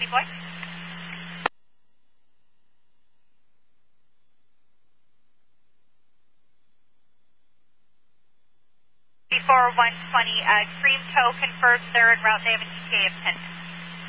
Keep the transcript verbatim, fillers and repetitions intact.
deploy. Before one twenty, uh, Cream Toe confirms they're en route. They have an E T A of ten.